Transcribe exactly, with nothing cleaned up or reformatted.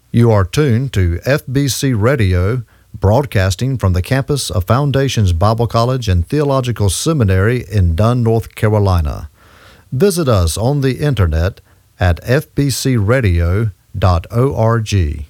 You are tuned to F B C Radio, broadcasting from the campus of Foundations Bible College and Theological Seminary in Dunn, North Carolina. Visit us on the internet at f b c radio dot org.